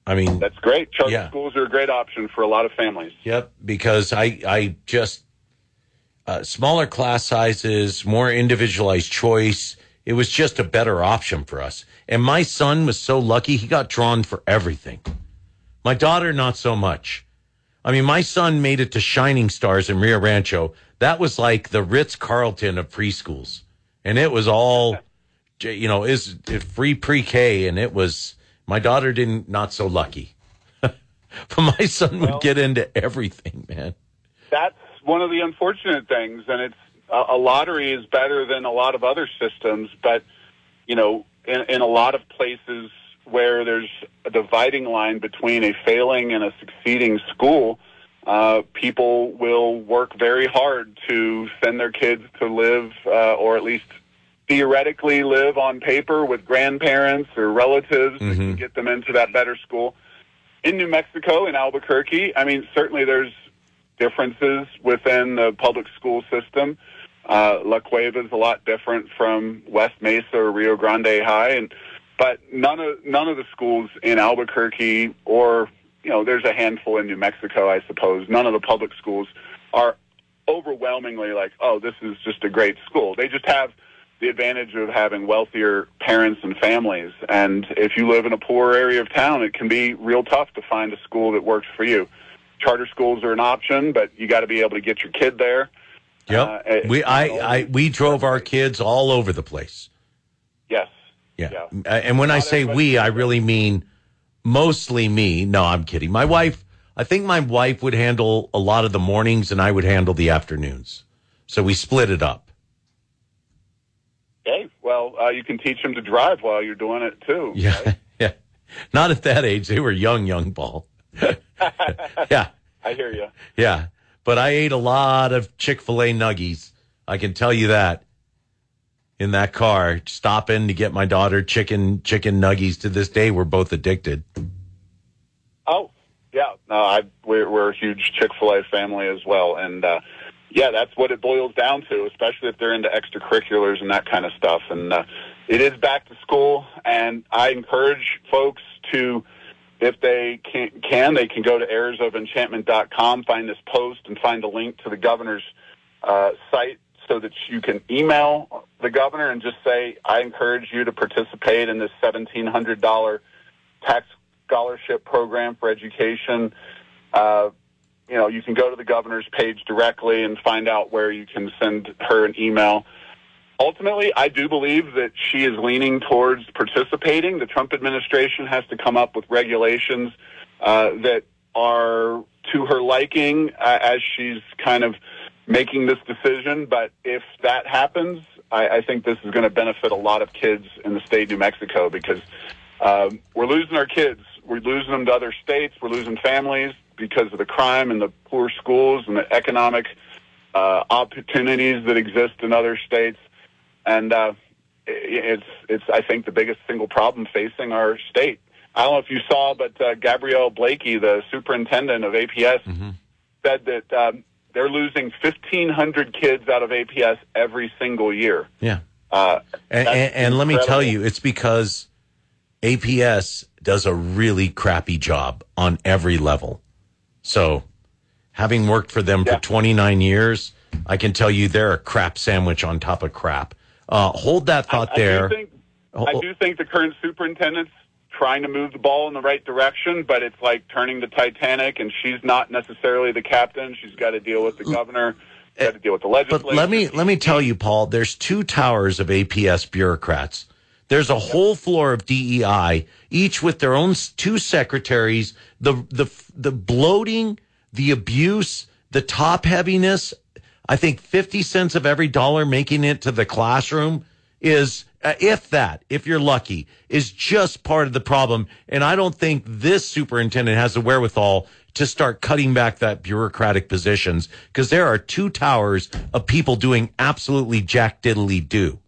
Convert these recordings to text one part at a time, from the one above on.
I mean, that's great. Charter schools are a great option for a lot of families. Yep, because I just smaller class sizes, more individualized choice. It was just a better option for us. And my son was so lucky; he got drawn for everything. My daughter, not so much. I mean, my son made it to Shining Stars in Rio Rancho. That was like the Ritz-Carlton of preschools, and it was all, is free pre-K, and it was. My daughter not so lucky. But my son would get into everything, man. That's one of the unfortunate things, and it's a lottery is better than a lot of other systems, but, in a lot of places where there's a dividing line between a failing and a succeeding school, people will work very hard to send their kids to live, or at least theoretically live on paper with grandparents or relatives that can get them into that better school. In New Mexico, in Albuquerque, I mean, certainly there's differences within the public school system. La Cueva is a lot different from West Mesa or Rio Grande High, but none of the schools in Albuquerque, or there's a handful in New Mexico, I suppose. None of the public schools are overwhelmingly like, oh, this is just a great school. They just have the advantage of having wealthier parents and families. And if you live in a poor area of town, it can be real tough to find a school that works for you. Charter schools are an option, but you got to be able to get your kid there. Yep. We drove our kids all over the place. Yes. Yeah. And when I say we, I really mean mostly me. No, I'm kidding. I think my wife would handle a lot of the mornings and I would handle the afternoons. So we split it up. Okay. Well, you can teach them to drive while you're doing it too. Yeah. Right? Yeah. Not at that age. They were young, Paul. Yeah. I hear you. Yeah. But I ate a lot of Chick-fil-A nuggies. I can tell you that. In that car, stopping to get my daughter chicken nuggies. To this day, we're both addicted. Oh, yeah. No, we're a huge Chick-fil-A family as well. And, that's what it boils down to, especially if they're into extracurriculars and that kind of stuff. And it is back to school, and I encourage folks to, if they can, they can go to airsofenchantment.com, find this post, and find a link to the governor's site so that you can email the governor and just say, I encourage you to participate in this $1,700 tax scholarship program for education. You can go to the governor's page directly and find out where you can send her an email. Ultimately, I do believe that she is leaning towards participating. The Trump administration has to come up with regulations that are to her liking as she's kind of making this decision. But if that happens, I think this is going to benefit a lot of kids in the state of New Mexico, because we're losing our kids. We're losing them to other states. We're losing families because of the crime and the poor schools and the economic opportunities that exist in other states. And it's I think, the biggest single problem facing our state. I don't know if you saw, but Gabrielle Blakey, the superintendent of APS, said that they're losing 1,500 kids out of APS every single year. Yeah. And let me tell you, it's because APS does a really crappy job on every level. So having worked for them for 29 years, I can tell you they're a crap sandwich on top of crap. Hold that thought there. I do think the current superintendent's trying to move the ball in the right direction, but it's like turning the Titanic, and she's not necessarily the captain. She's got to deal with the governor, got to deal with the legislature. But let me tell you, Paul, there's two towers of APS bureaucrats. There's a whole floor of DEI, each with their own two secretaries. The bloating, the abuse, the top heaviness. I think 50 cents of every dollar making it to the classroom is, if you're lucky, is just part of the problem. And I don't think this superintendent has the wherewithal to start cutting back that bureaucratic positions, because there are two towers of people doing absolutely jack diddly do.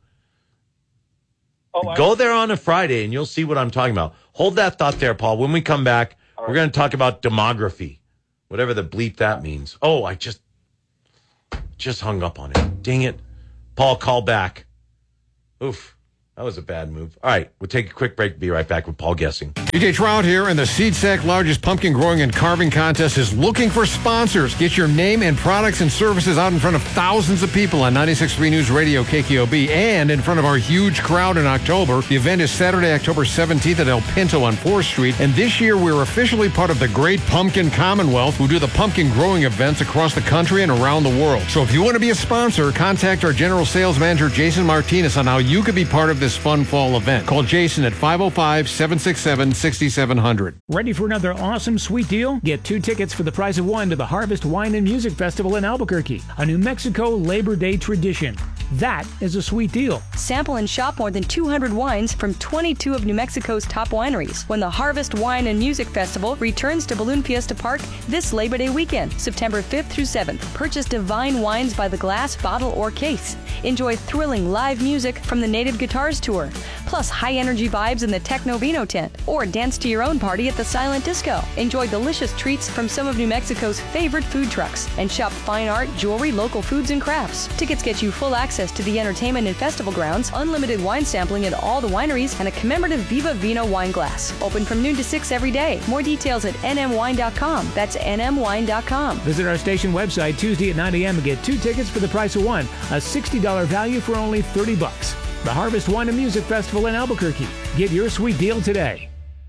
Go there on a Friday and you'll see what I'm talking about. Hold that thought there, Paul. When we come back, we're going to talk about demography, whatever the bleep that means. Oh, I just hung up on it. Dang it. Paul, call back. Oof. That was a bad move. All right, we'll take a quick break. Be right back with Paul Gessing. DJ Trout here, and the SeedSack largest pumpkin growing and carving contest is looking for sponsors. Get your name and products and services out in front of thousands of people on 96.3 News Radio KKOB and in front of our huge crowd in October. The event is Saturday, October 17th at El Pinto on 4th Street, and this year we're officially part of the Great Pumpkin Commonwealth, who do the pumpkin growing events across the country and around the world. So if you want to be a sponsor, contact our General Sales Manager, Jason Martinez, on how you could be part of this fun fall event. Call Jason at 505-767-6700. Ready for another awesome sweet deal? Get 2 tickets for the price of 1 to the Harvest Wine and Music Festival in Albuquerque, a New Mexico Labor Day tradition. That is a sweet deal. Sample and shop more than 200 wines from 22 of New Mexico's top wineries when the Harvest Wine and Music Festival returns to Balloon Fiesta Park this Labor Day weekend, September 5th through 7th. Purchase divine wines by the glass, bottle, or case. Enjoy thrilling live music from the Native Guitars Tour, plus high-energy vibes in the Techno Vino tent, or dance to your own party at the Silent Disco. Enjoy delicious treats from some of New Mexico's favorite food trucks, and shop fine art, jewelry, local foods, and crafts. Tickets get you full access to the entertainment and festival grounds, unlimited wine sampling at all the wineries, and a commemorative Viva Vino wine glass. Open from noon to 6 every day. More details at nmwine.com. That's nmwine.com. Visit our station website Tuesday at 9 a.m. and get 2 tickets for the price of 1, a $60 value for only $30. The Harvest Wine and Music Festival in Albuquerque. Get your sweet deal today.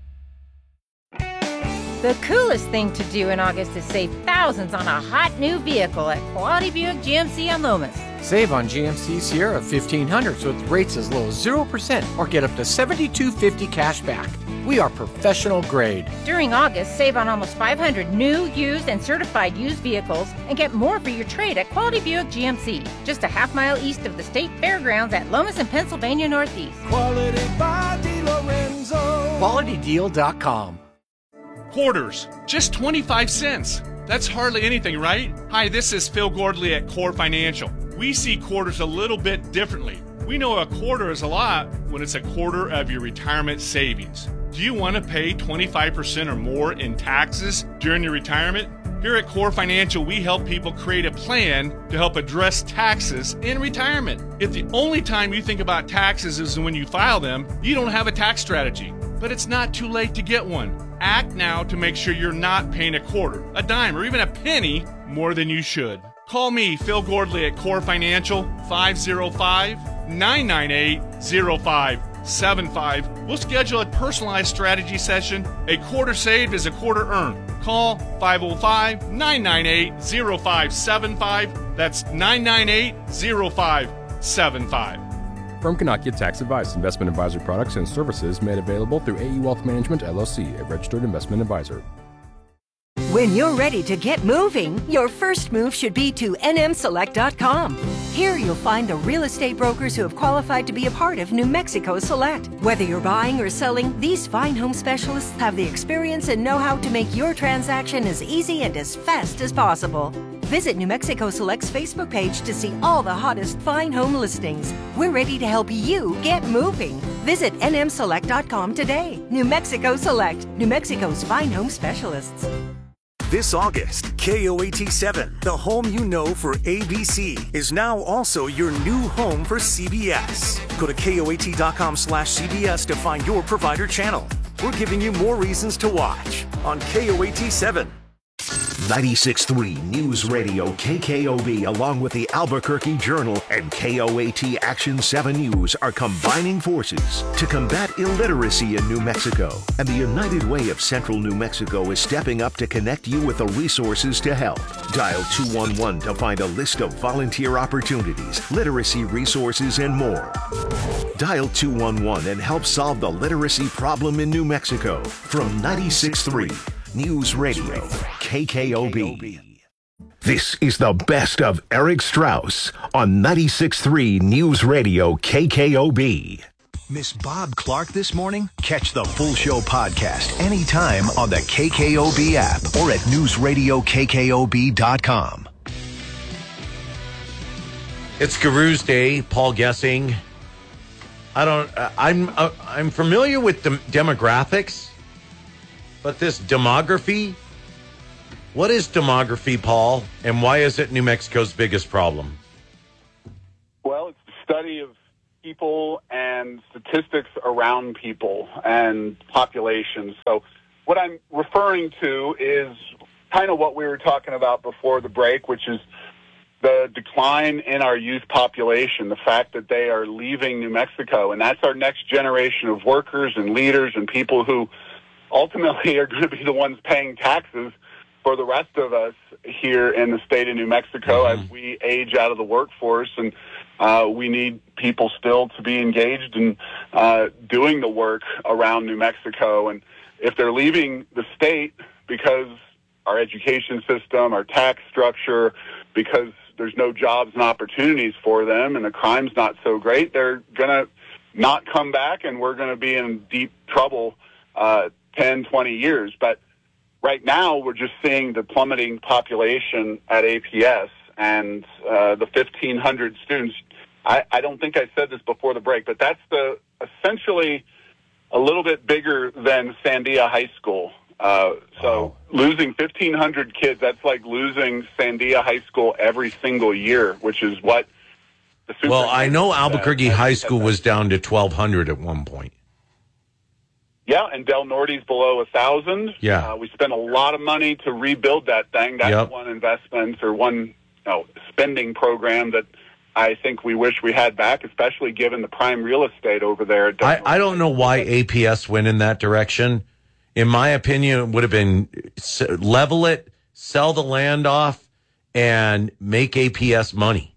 The coolest thing to do in August is save thousands on a hot new vehicle at Quality Buick GMC on Lomas. Save on GMC Sierra 1500s with rates as low as 0% or get up to $7,250 cash back. We are professional grade. During August, save on almost 500 new, used, and certified used vehicles and get more for your trade at Quality Buick GMC, just a half-mile east of the State Fairgrounds at Lomas and Pennsylvania Northeast. Quality by DeLorenzo. QualityDeal.com. Quarters, just 25 cents. That's hardly anything, right? Hi, this is Phil Gordley at Core Financial. We see quarters a little bit differently. We know a quarter is a lot when it's a quarter of your retirement savings. Do you want to pay 25% or more in taxes during your retirement? Here at Core Financial, we help people create a plan to help address taxes in retirement. If the only time you think about taxes is when you file them, you don't have a tax strategy. But it's not too late to get one. Act now to make sure you're not paying a quarter, a dime, or even a penny more than you should. Call me, Phil Gordley at Core Financial, 505-998-0575. We'll schedule a personalized strategy session. A quarter saved is a quarter earned. Call 505-998-0575. That's 998-0575. Firm cannot get tax advice. Investment advisory products and services made available through AE Wealth Management, LLC, a registered investment advisor. When you're ready to get moving, your first move should be to nmselect.com. Here you'll find the real estate brokers who have qualified to be a part of New Mexico Select. Whether you're buying or selling, these fine home specialists have the experience and know-how to make your transaction as easy and as fast as possible. Visit New Mexico Select's Facebook page to see all the hottest fine home listings. We're ready to help you get moving. Visit nmselect.com today. New Mexico Select, New Mexico's fine home specialists. This August, KOAT7, the home you know for ABC, is now also your new home for CBS. Go to KOAT.com/CBS to find your provider channel. We're giving you more reasons to watch on KOAT7. 96.3 News Radio KKOB, along with the Albuquerque Journal and KOAT Action 7 News, are combining forces to combat illiteracy in New Mexico. And the United Way of Central New Mexico is stepping up to connect you with the resources to help. Dial 211 to find a list of volunteer opportunities, literacy resources, and more. Dial 211 and help solve the literacy problem in New Mexico. From 96.3 News Radio KKOB. This is the best of Eric Strauss on 96.3 News Radio KKOB. Miss Bob Clark this morning? Catch the full show podcast anytime on the KKOB app or at newsradiokkob.com. It's Guru's Day, Paul Gessing. I'm familiar with the demographics. But this demography, what is demography, Paul, and why is it New Mexico's biggest problem? Well, it's the study of people and statistics around people and populations. So what I'm referring to is kind of what we were talking about before the break, which is the decline in our youth population, the fact that they are leaving New Mexico. And that's our next generation of workers and leaders and people who ultimately are going to be the ones paying taxes for the rest of us here in the state of New Mexico as we age out of the workforce. And we need people still to be engaged in doing the work around New Mexico. And if they're leaving the state because our education system, our tax structure, because there's no jobs and opportunities for them and the crime's not so great, they're going to not come back, and we're going to be in deep trouble 10, 20 years. But right now, we're just seeing the plummeting population at APS and the 1,500 students. I don't think I said this before the break, but that's essentially a little bit bigger than Sandia High School. So losing 1,500 kids, that's like losing Sandia High School every single year, which is what the Well, I know Albuquerque High School was down to 1,200 at one point. Yeah, and Del Norte's below 1,000. Yeah. We spent a lot of money to rebuild that thing. That's one investment or one spending program that I think we wish we had back, especially given the prime real estate over there. I don't know why APS went in that direction. In my opinion, it would have been level it, sell the land off, and make APS money.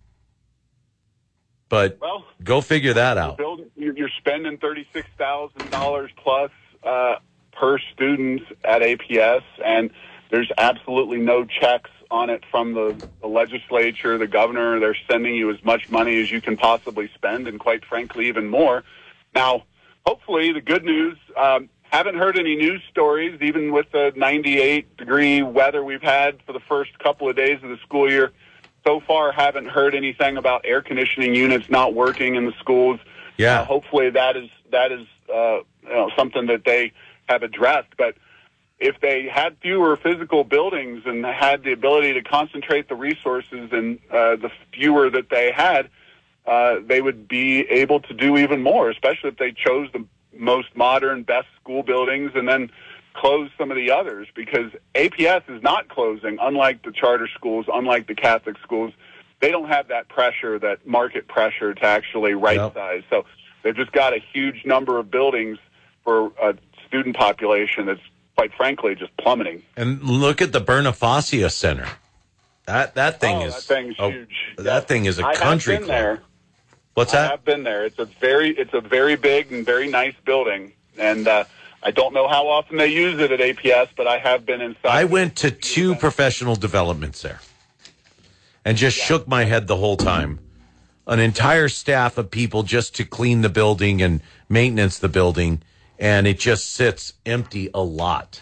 But go figure that out. You're spending $36,000 plus per student at APS, and there's absolutely no checks on it from the legislature, the governor. They're sending you as much money as you can possibly spend, and quite frankly, even more. Now, hopefully, the good news, haven't heard any news stories, even with the 98-degree weather we've had for the first couple of days of the school year. So far, haven't heard anything about air conditioning units not working in the schools. Yeah. Hopefully that is something that they have addressed. But if they had fewer physical buildings and had the ability to concentrate the resources and the fewer that they had, they would be able to do even more, especially if they chose the most modern, best school buildings and then close some of the others, because APS is not closing, unlike the charter schools, unlike the Catholic schools. They don't have that pressure, that market pressure to actually right-size. So they've just got a huge number of buildings for a student population that's, quite frankly, just plummeting. And look at the Bonifacio Center. That thing is huge. That thing is a country club. There. What's that? I have been there. It's a very big and very nice building, and I don't know how often they use it at APS, but I have been inside. I went to 2 professional developments there and just shook my head the whole time. An entire staff of people just to clean the building and maintenance the building, and it just sits empty a lot.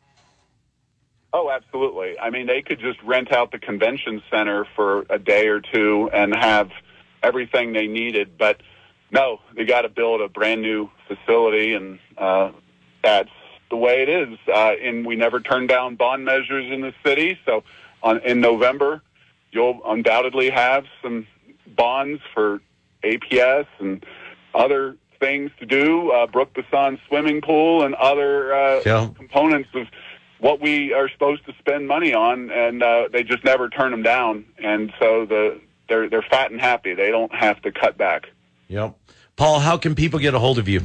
Oh, absolutely. I mean, they could just rent out the convention center for a day or two and have everything they needed, but no, they got to build a brand new facility, and that's the way it is. And we never turn down bond measures in the city, so in November, you'll undoubtedly have some bonds for APS and other things to do, Brook Bassan swimming pool and other components of what we are supposed to spend money on, and they just never turn them down, and so they're fat and happy. They don't have to cut back. Yep. Paul, how can people get a hold of you?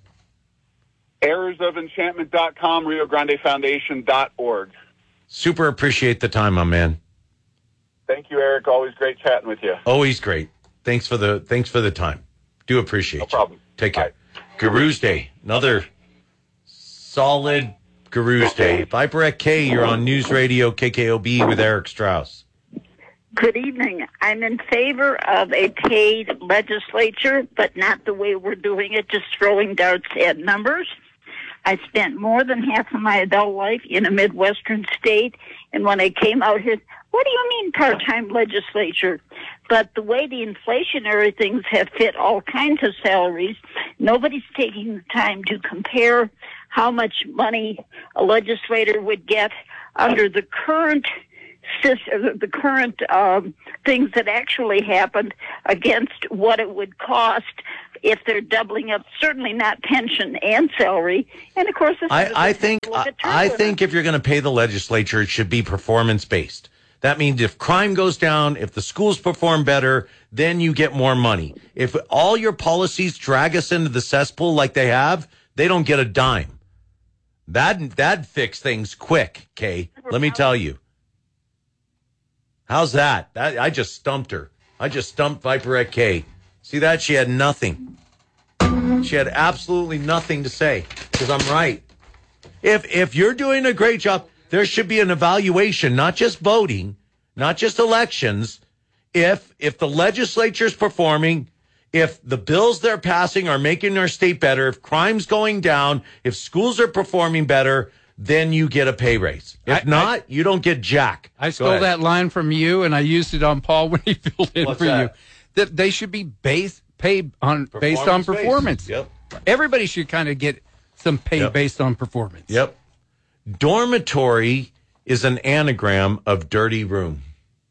ErrorsOfEnchantment.com, RioGrandeFoundation.org. Super appreciate the time, my man. Thank you, Eric. Always great chatting with you. Always great. Thanks for the time. Do appreciate No problem. Take care. Gurus Day. Another solid Gurus Day. Viper K, you're on News Radio KKOB with Eric Strauss. Good evening. I'm in favor of a paid legislature, but not the way we're doing it, just throwing darts at numbers. I spent more than half of my adult life in a Midwestern state, and when I came out here, what do you mean part-time legislature? But the way the inflationary things have fit all kinds of salaries, nobody's taking the time to compare how much money a legislator would get under the current the current things that actually happened against what it would cost if they're doubling up, certainly not pension and salary. And of course, I think if you're going to pay the legislature, it should be performance based. That means if crime goes down, if the schools perform better, then you get more money. If all your policies drag us into the cesspool like they have, they don't get a dime. That'd fix things quick, Kay. Let me tell you. How's that? I just stumped her. I just stumped Viperette Kay. See that? She had nothing. She had absolutely nothing to say because I'm right. If you're doing a great job, there should be an evaluation, not just voting, not just elections. If the legislature's performing, if the bills they're passing are making our state better, if crime's going down, if schools are performing better, then you get a pay raise. If not, you don't get jack. I stole that line from you, and I used it on Paul when he filled in for you. That they should be paid based on performance. Yep. Everybody should kind of get some pay based on performance. Yep. Dormitory is an anagram of dirty room.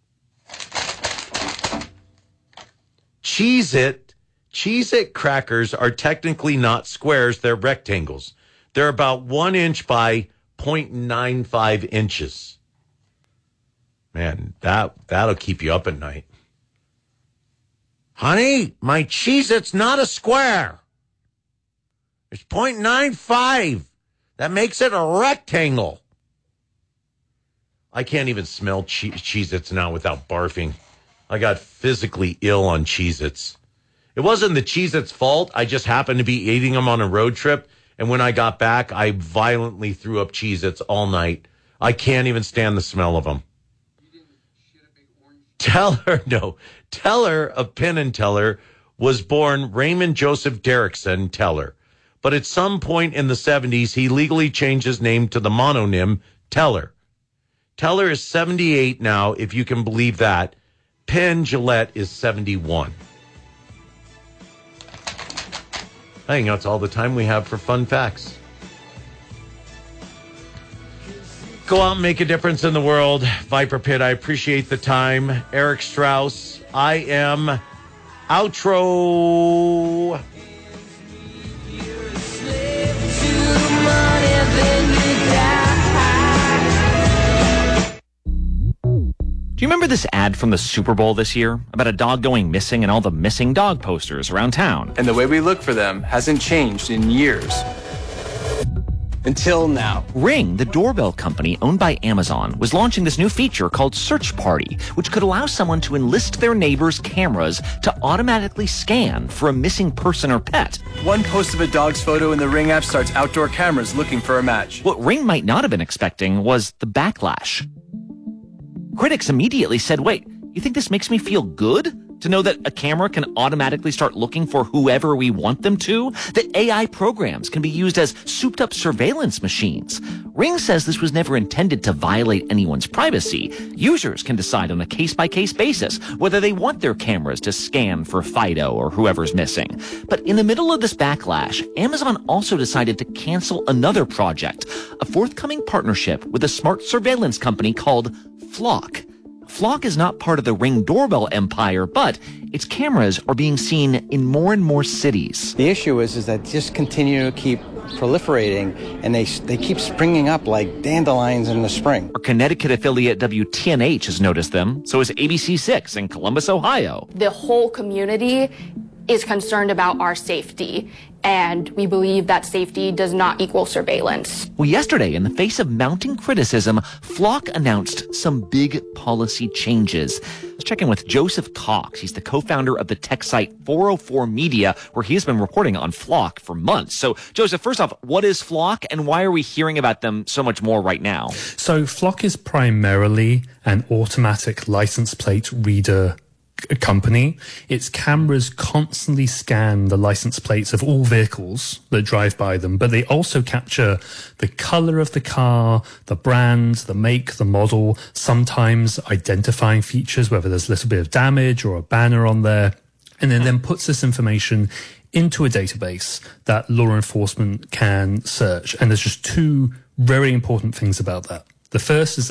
Cheez-It crackers are technically not squares, they're rectangles. They're about 1 inch by 0.95 inches. Man, that'll keep you up at night. Honey, my Cheez-It's not a square. It's 0.95. That makes it a rectangle. I can't even smell Cheez-Its now without barfing. I got physically ill on Cheez-Its. It wasn't the Cheez-Its' fault. I just happened to be eating them on a road trip. And when I got back, I violently threw up Cheez-Its all night. I can't even stand the smell of them. Teller of Penn and Teller was born Raymond Joseph Derrickson Teller. But at some point in the 70s, he legally changed his name to the mononym Teller. Teller is 78 now, if you can believe that. Penn Jillette is 71. I think that's all the time we have for fun facts. Go out and make a difference in the world. Viper Pit, I appreciate the time. Eric Strauss, I am outro. Do you remember this ad from the Super Bowl this year about a dog going missing and all the missing dog posters around town? And the way we look for them hasn't changed in years. Until now. Ring, the doorbell company owned by Amazon, was launching this new feature called Search Party, which could allow someone to enlist their neighbor's cameras to automatically scan for a missing person or pet. One post of a dog's photo in the Ring app starts outdoor cameras looking for a match. What Ring might not have been expecting was the backlash. Critics immediately said, wait, you think this makes me feel good? To know that a camera can automatically start looking for whoever we want them to? That AI programs can be used as souped-up surveillance machines? Ring says this was never intended to violate anyone's privacy. Users can decide on a case-by-case basis whether they want their cameras to scan for Fido or whoever's missing. But in the middle of this backlash, Amazon also decided to cancel another project, a forthcoming partnership with a smart surveillance company called Flock. Flock is not part of the Ring doorbell empire, but its cameras are being seen in more and more cities. The issue is that just continue to keep proliferating, and they keep springing up like dandelions in the spring. Our Connecticut affiliate WTNH has noticed them, so has ABC6 in Columbus, Ohio. The whole community is concerned about our safety, and we believe that safety does not equal surveillance. Well, yesterday, in the face of mounting criticism, Flock announced some big policy changes. Let's check in with Joseph Cox. He's the co-founder of the tech site 404 Media, where he has been reporting on Flock for months. So, Joseph, first off, what is Flock, and why are we hearing about them so much more right now? So, Flock is primarily an automatic license plate reader company. Its cameras constantly scan the license plates of all vehicles that drive by them, but they also capture the color of the car, the brand, the make, the model, sometimes identifying features, whether there's a little bit of damage or a banner on there, and then puts this information into a database that law enforcement can search. And there's just two very important things about that. The first is that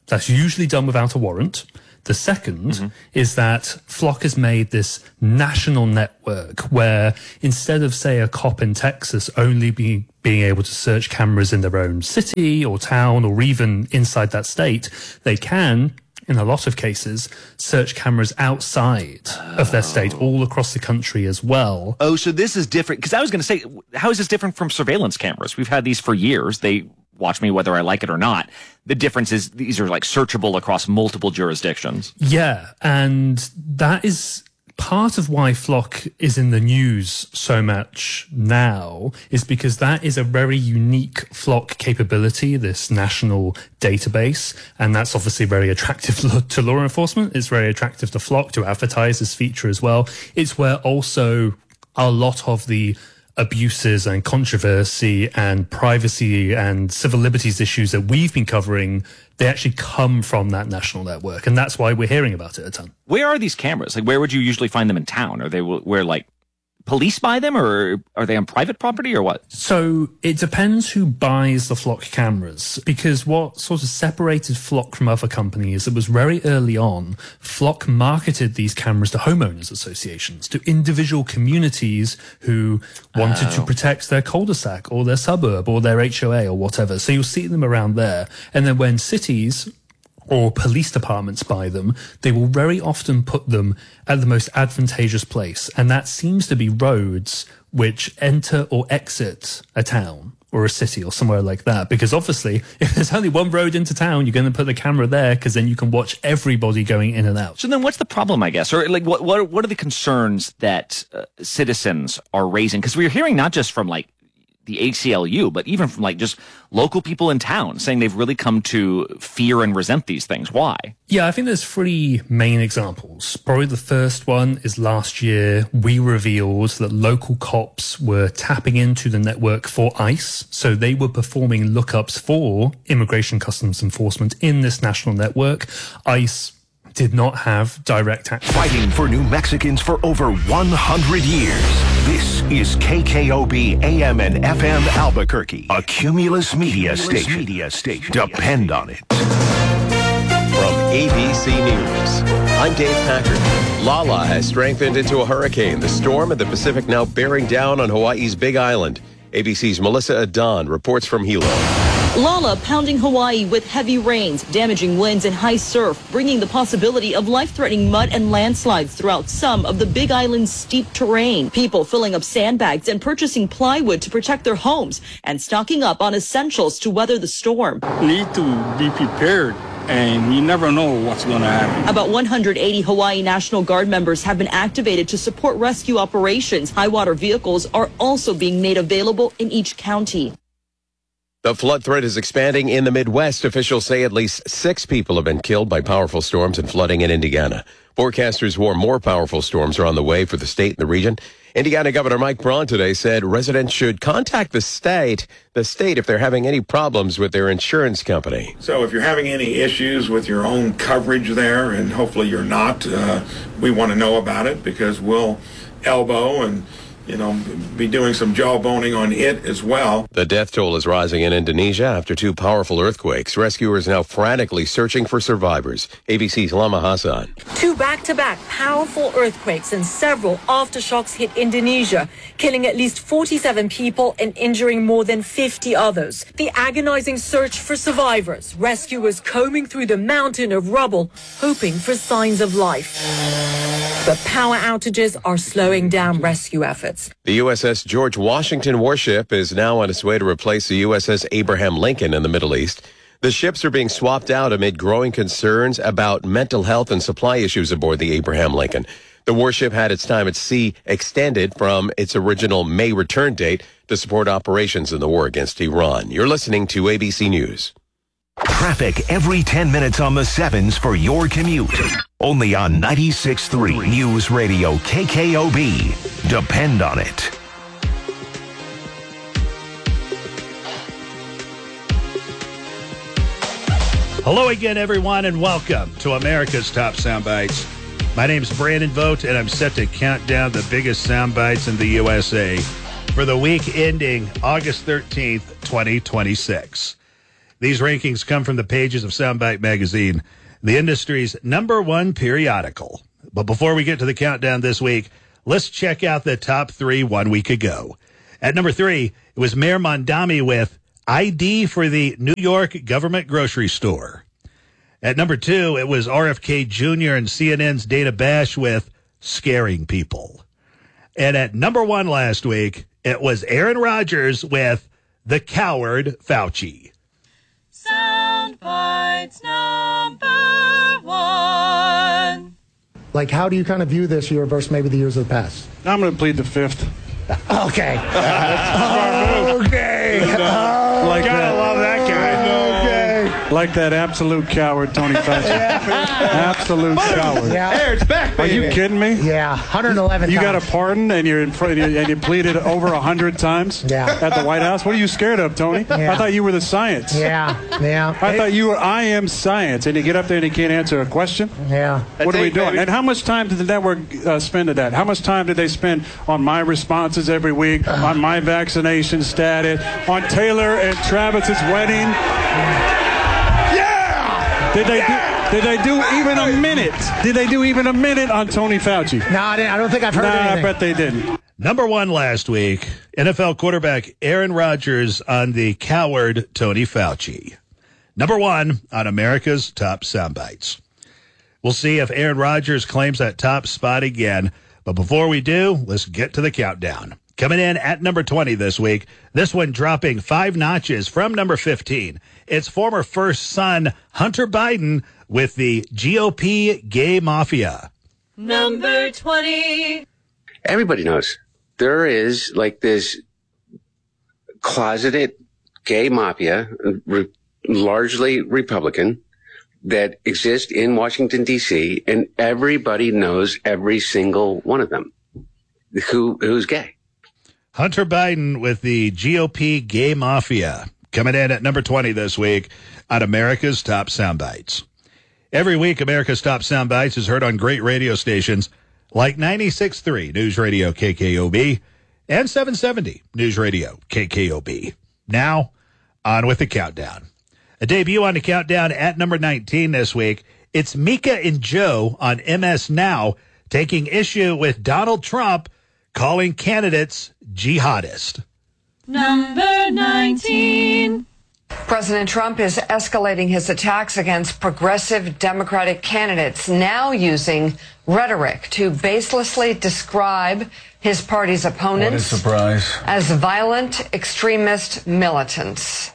That's usually done without a warrant. The second is that Flock has made this national network where instead of, say, a cop in Texas only being able to search cameras in their own city or town or even inside that state, they can, in a lot of cases, search cameras outside of their state, all across the country as well. Oh, so this is different. Because I was going to say, how is this different from surveillance cameras? We've had these for years. They watch me whether I like it or not. The difference is these are like searchable across multiple jurisdictions. Yeah, and that is part of why Flock is in the news so much now, is because that is a very unique Flock capability, this national database, and that's obviously very attractive to law enforcement. It's very attractive to Flock to advertise this feature as well. It's where also a lot of the abuses and controversy and privacy and civil liberties issues that we've been covering, they actually come from that national network. And that's why we're hearing about it a ton. Where are these cameras? Like, where would you usually find them in town? Are they where, like, police buy them, or are they on private property, or what? So it depends who buys the Flock cameras, because what sort of separated Flock from other companies, it was very early on, Flock marketed these cameras to homeowners associations, to individual communities who wanted to protect their cul-de-sac or their suburb or their HOA or whatever. So you'll see them around there. And then when cities or police departments buy them, they will very often put them at the most advantageous place. And that seems to be roads which enter or exit a town or a city or somewhere like that. Because obviously, if there's only one road into town, you're going to put the camera there because then you can watch everybody going in and out. So then what's the problem, I guess? Or like, what are the concerns that citizens are raising? Because we're hearing not just from like the ACLU, but even from like just local people in town saying they've really come to fear and resent these things. Why? Yeah, I think there's three main examples. Probably the first one is last year we revealed that local cops were tapping into the network for ICE. So they were performing lookups for Immigration Customs Enforcement in this national network. ICE did not have direct access. Fighting for New Mexicans for over 100 years. This is KKOB AM and FM Albuquerque, a Cumulus Media station. Depend on it. From ABC News, I'm Dave Packard. Lala has strengthened into a hurricane. The storm in the Pacific now bearing down on Hawaii's Big Island. ABC's Melissa Adon reports from Hilo. Lala pounding Hawaii with heavy rains, damaging winds and high surf, bringing the possibility of life-threatening mud and landslides throughout some of the Big Island's steep terrain. People filling up sandbags and purchasing plywood to protect their homes and stocking up on essentials to weather the storm. Need to be prepared, and you never know what's going to happen. About 180 Hawaii National Guard members have been activated to support rescue operations. High water vehicles are also being made available in each county. The flood threat is expanding in the Midwest. Officials say at least 6 people have been killed by powerful storms and flooding in Indiana. Forecasters warn more powerful storms are on the way for the state and the region. Indiana Governor Mike Braun today said residents should contact the state if they're having any problems with their insurance company. So if you're having any issues with your own coverage there, and hopefully you're not, we want to know about it, because we'll elbow and be doing some jawboning on it as well. The death toll is rising in Indonesia after 2 powerful earthquakes. Rescuers now frantically searching for survivors. ABC's Lama Hassan. 2 back-to-back powerful earthquakes and several aftershocks hit Indonesia, killing at least 47 people and injuring more than 50 others. The agonizing search for survivors, rescuers combing through the mountain of rubble, hoping for signs of life. But power outages are slowing down rescue efforts. The USS George Washington warship is now on its way to replace the USS Abraham Lincoln in the Middle East. The ships are being swapped out amid growing concerns about mental health and supply issues aboard the Abraham Lincoln. The warship had its time at sea extended from its original May return date to support operations in the war against Iran. You're listening to ABC News. Traffic every 10 minutes on the 7s for your commute. Only on 96.3 News Radio KKOB. Depend on it. Hello again, everyone, and welcome to America's Top Soundbites. My name's Brandon Vogt, and I'm set to count down the biggest soundbites in the USA for the week ending August 13th, 2026. These rankings come from the pages of Soundbite Magazine, the industry's #1 periodical. But before we get to the countdown this week, let's check out the top 3 1 week ago. At number 3, it was Mayor Mondami with ID for the New York Government Grocery Store. At number 2, it was RFK Jr. and CNN's Dana Bash with Scaring People. And at number 1 last week, it was Aaron Rodgers with The Coward Fauci. Soundbites #1. Like, how do you kind of view this year versus maybe the years of the past? I'm going to plead the 5th. Okay. Okay. Like gotta love that guy. Like that absolute coward, Tony Fauci. Absolute coward. Yeah. There, it's back, Are you kidding me? Yeah, 111 You times. got a pardon and you're in front and you pleaded over 100 times at the White House? What are you scared of, Tony? Yeah. I thought you were the science. Yeah. I thought you were I am science, and you get up there and you can't answer a question? Yeah. What are we doing? And how much time did the network spend at that? How much time did they spend on my responses every week, on my vaccination status, on Taylor and Travis's wedding? Did they do even a minute? Did they do even a minute on Tony Fauci? No, I don't think I've heard anything. I bet they didn't. Number 1 last week, NFL quarterback Aaron Rodgers on the coward Tony Fauci. Number 1 on America's Top Soundbites. We'll see if Aaron Rodgers claims that top spot again. But before we do, let's get to the countdown. Coming in at number 20 this week, this one dropping 5 notches from number 15. It's former first son Hunter Biden with the GOP gay mafia. Number 20. Everybody knows there is like this closeted gay mafia, largely Republican, that exists in Washington, D.C., and everybody knows every single one of them who's gay. Hunter Biden with the GOP gay mafia. Coming in at number 20 this week on America's Top Soundbites. Every week, America's Top Soundbites is heard on great radio stations like 96.3 News Radio KKOB and 770 News Radio KKOB. Now, on with the countdown. A debut on the countdown at number 19 this week. It's Mika and Joe on MS Now taking issue with Donald Trump calling candidates jihadist. Number 19. President Trump is escalating his attacks against progressive Democratic candidates, now using rhetoric to baselessly describe his party's opponents What a surprise. as violent extremist militants.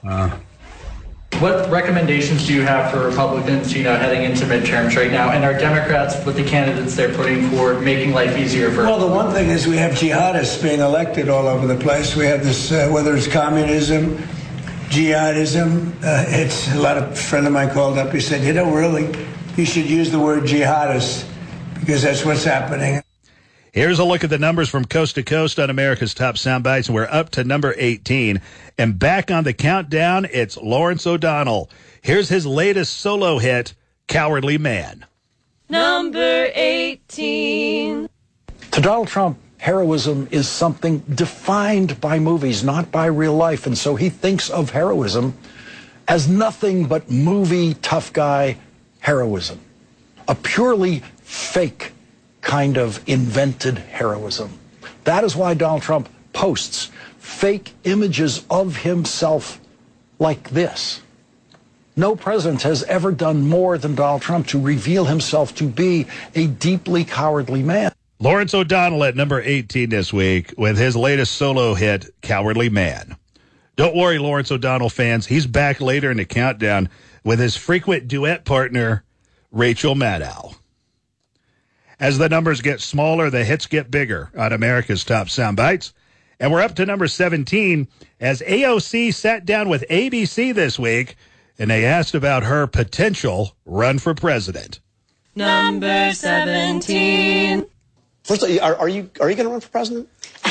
What recommendations do you have for Republicans, heading into midterms right now? And are Democrats, with the candidates they're putting forward, making life easier for? Well, the one thing is we have jihadists being elected all over the place. We have this, whether it's communism, jihadism. It's a friend of mine called up. He said, really, you should use the word jihadist because that's what's happening. Here's a look at the numbers from coast to coast on America's Top Soundbites, and we're up to number 18. And back on the countdown, it's Lawrence O'Donnell. Here's his latest solo hit, Cowardly Man. Number 18. To Donald Trump, heroism is something defined by movies, not by real life. And so he thinks of heroism as nothing but movie tough guy heroism, a purely fake kind of invented heroism. That is why Donald Trump posts fake images of himself like this. No president has ever done more than Donald Trump to reveal himself to be a deeply cowardly man. Lawrence O'Donnell at number 18 this week with his latest solo hit, Cowardly Man. Don't worry, Lawrence O'Donnell fans. He's back later in the countdown with his frequent duet partner, Rachel Maddow. As the numbers get smaller, the hits get bigger on America's Top Soundbites. And we're up to number 17 as AOC sat down with ABC this week and they asked about her potential run for president. Number 17. First of all, are you going to run for president?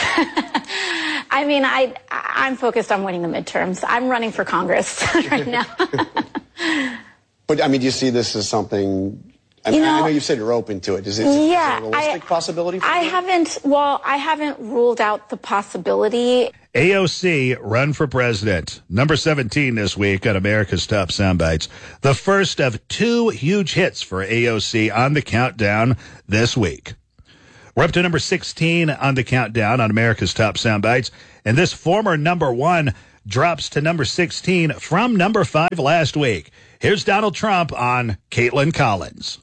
I mean, I'm focused on winning the midterms. I'm running for Congress right now. But, I mean, do you see this as something... I know you said you're open to it. Is it a realistic possibility for you? I haven't ruled out the possibility. AOC run for president. Number 17 this week on America's Top Soundbites. The first of 2 huge hits for AOC on the countdown this week. We're up to number 16 on the countdown on America's Top Soundbites. And this former number 1 drops to number 16 from number 5 last week. Here's Donald Trump on Caitlin Collins.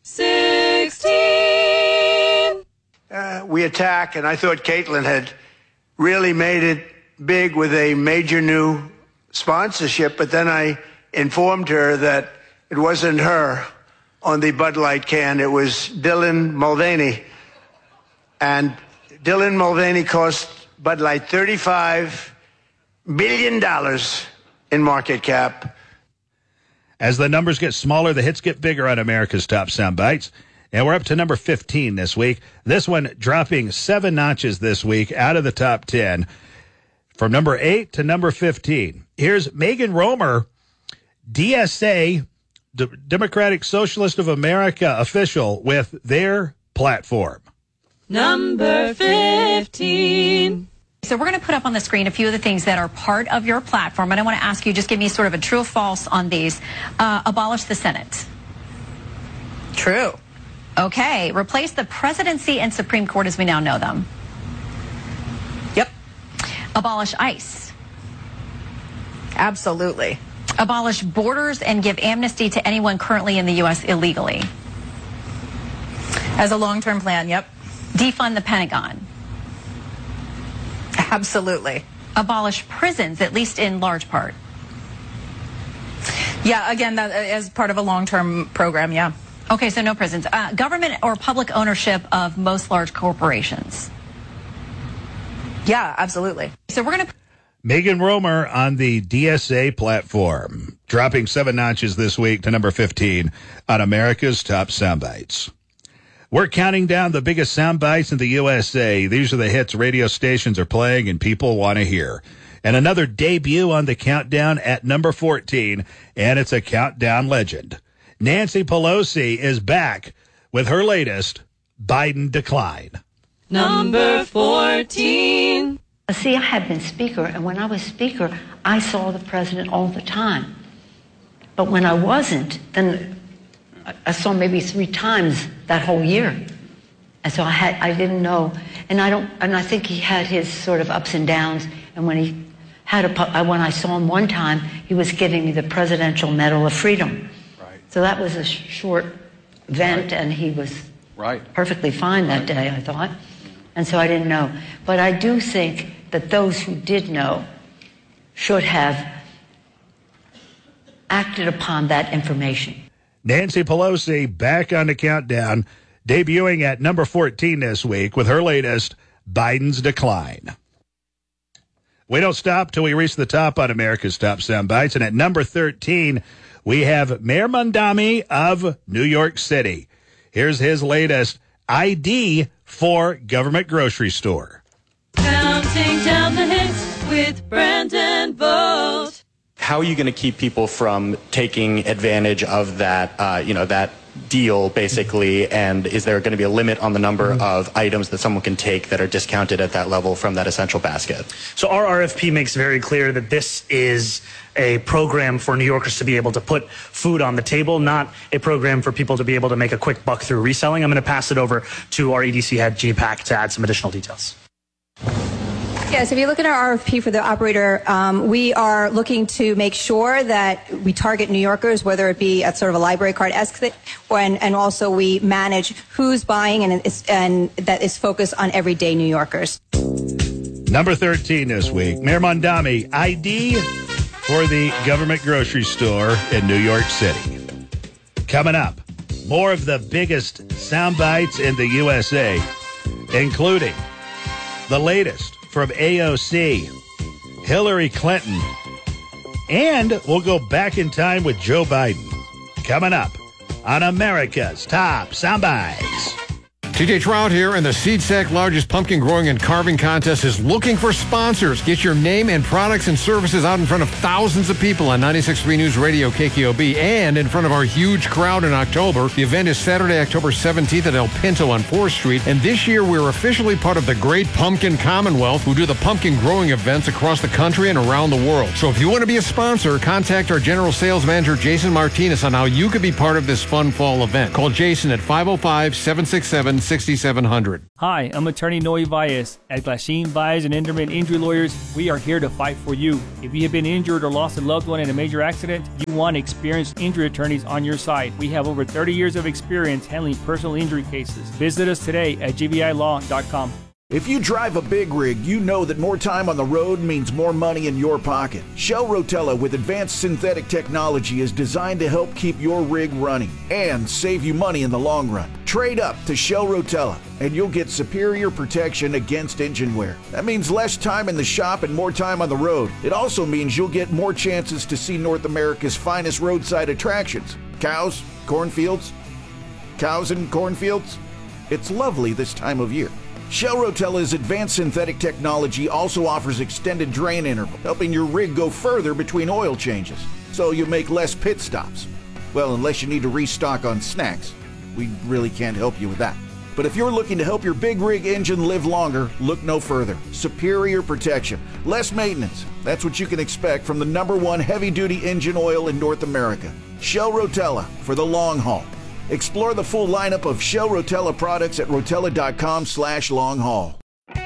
16. We attack, and I thought Caitlin had really made it big with a major new sponsorship, but then I informed her that it wasn't her on the Bud Light can. It was Dylan Mulvaney. And Dylan Mulvaney cost Bud Light $35 billion in market cap. As the numbers get smaller, the hits get bigger on America's Top Soundbites. And we're up to number 15 this week. This one dropping 7 notches this week out of the top 10. From number 8 to number 15. Here's Megan Romer, DSA, Democratic Socialist of America official, with their platform. Number 15. So we're going to put up on the screen a few of the things that are part of your platform. And I want to ask you, just give me sort of a true or false on these. Abolish the Senate. True. Okay. Replace the presidency and Supreme Court as we now know them. Yep. Abolish ICE. Absolutely. Abolish borders and give amnesty to anyone currently in the U.S. illegally. As a long-term plan, yep. Defund the Pentagon. Absolutely. Abolish prisons, at least in large part. Yeah, again, that as part of a long-term program, yeah. Okay, so no prisons. Government or public ownership of most large corporations. Yeah, absolutely. So we're going to... Megan Romer on the DSA platform, dropping 7 notches this week to number 15 on America's Top Soundbites. We're counting down the biggest soundbites in the USA. These are the hits radio stations are playing and people want to hear. And another debut on the countdown at number 14, and it's a countdown legend. Nancy Pelosi is back with her latest Biden decline. Number 14. See, I had been speaker, and when I was speaker, I saw the president all the time. But when I wasn't, then I saw maybe 3 times that whole year. And so I didn't know, and I think he had his sort of ups and downs. And when he had when I saw him one time, he was giving me the Presidential Medal of Freedom. Right. So that was a short event, and he was perfectly fine that day, I thought. And so I didn't know. But I do think that those who did know should have acted upon that information. Nancy Pelosi back on the countdown, debuting at number 14 this week with her latest, Biden's Decline. We don't stop till we reach the top on America's Top Soundbites. And at number 13, we have Mayor Mondami of New York City. Here's his latest, ID for Government Grocery Store. Counting down the hits with Brandon Vogt. How are you going to keep people from taking advantage of that, that deal, basically? And is there going to be a limit on the number of items that someone can take that are discounted at that level from that essential basket? So our RFP makes very clear that this is a program for New Yorkers to be able to put food on the table, not a program for people to be able to make a quick buck through reselling. I'm going to pass it over to our EDC head, G Pack, to add some additional details. Yes, if you look at our RFP for the operator, we are looking to make sure that we target New Yorkers, whether it be at sort of a library card-esque, and also we manage who's buying and that is focused on everyday New Yorkers. Number 13 this week, Mayor Mondami, ID for the Government Grocery Store in New York City. Coming up, more of the biggest sound bites in the USA, including the latest from AOC, Hillary Clinton, and we'll go back in time with Joe Biden. Coming up on America's Top Soundbites. TJ Trout here, and the SeedSack largest pumpkin growing and carving contest is looking for sponsors. Get your name and products and services out in front of thousands of people on 96.3 News Radio KKOB and in front of our huge crowd in October. The event is Saturday, October 17th at El Pinto on 4th Street, and this year we're officially part of the Great Pumpkin Commonwealth, who do the pumpkin growing events across the country and around the world. So if you want to be a sponsor, contact our General Sales Manager, Jason Martinez, on how you could be part of this fun fall event. Call Jason at 505-767-6700. Hi, I'm attorney Noe Valles. At Glasheen, Valles and Inderman Injury Lawyers, we are here to fight for you. If you have been injured or lost a loved one in a major accident, you want experienced injury attorneys on your side. We have over 30 years of experience handling personal injury cases. Visit us today at gvilaw.com. If you drive a big rig, you know that more time on the road means more money in your pocket. Shell Rotella with advanced synthetic technology is designed to help keep your rig running and save you money in the long run. Trade up to Shell Rotella and you'll get superior protection against engine wear. That means less time in the shop and more time on the road. It also means you'll get more chances to see North America's finest roadside attractions. Cows, cornfields, cows and cornfields. It's lovely this time of year. Shell Rotella's advanced synthetic technology also offers extended drain interval, helping your rig go further between oil changes, so you make less pit stops. Well, unless you need to restock on snacks. We really can't help you with that. But if you're looking to help your big rig engine live longer, look no further. Superior protection, less maintenance. That's what you can expect from the #1 heavy-duty engine oil in North America. Shell Rotella for the long haul. Explore the full lineup of Shell Rotella products at rotella.com/long-haul.